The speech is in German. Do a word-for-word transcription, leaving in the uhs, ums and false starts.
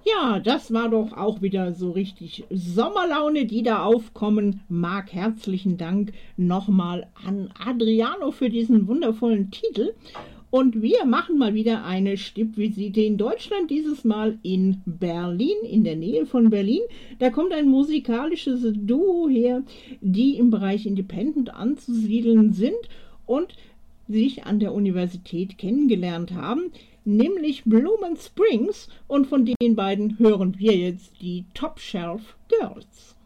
Ja, das war doch auch wieder so richtig Sommerlaune, die da aufkommen. Marc, herzlichen Dank nochmal an Adriano für diesen wundervollen Titel. Und wir machen mal wieder eine Stippvisite in Deutschland, dieses Mal in Berlin, in der Nähe von Berlin. Da kommt ein musikalisches Duo her, die im Bereich Independent anzusiedeln sind und sich an der Universität kennengelernt haben, nämlich Bloom and Springs. Und von den beiden hören wir jetzt die Top Shelf Girls.